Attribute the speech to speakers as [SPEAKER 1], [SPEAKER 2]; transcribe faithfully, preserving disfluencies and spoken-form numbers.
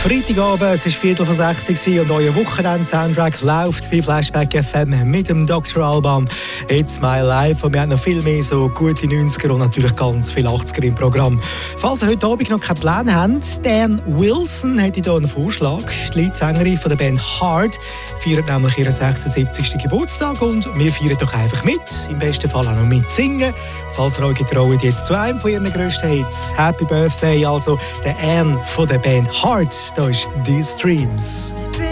[SPEAKER 1] Freitagabend, es war Viertel vor sechs und euer Wochenend-Soundtrack läuft wie Flashback F M mit dem Doktor Alban «It's My Life». Und wir haben noch viel mehr so gute neunziger und natürlich ganz viel achtziger im Programm. Falls ihr heute Abend noch keinen Plan habt, Dan Wilson hätte hier einen Vorschlag. Die Leadsängerin von der Band Heart feiert nämlich ihren sechsundsiebzigsten Geburtstag und wir feiern doch einfach mit. Im besten Fall auch noch mit singen. Falls ihr euch getraut, jetzt zu einem von ihren grössten Hits. Happy Birthday, also der Anne von der Band Heart. Da ist These Dreams.